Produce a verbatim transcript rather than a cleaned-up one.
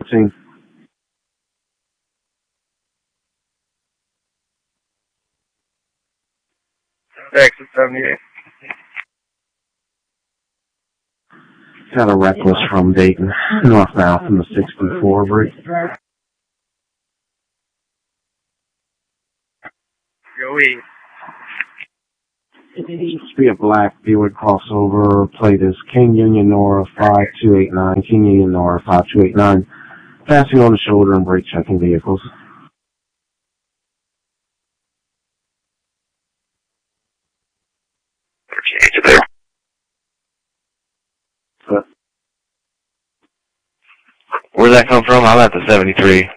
Scene. Exit seventy-eight. Got a reckless from Dayton, northbound from the sixty-four bridge. Go east. Should be a black Buick crossover. Plate is King Union North five two eight nine. King Union North five two eight nine. Passing on the shoulder and brake checking vehicles. Okay, there. But Where'd that come from? I'm at the seventy-three.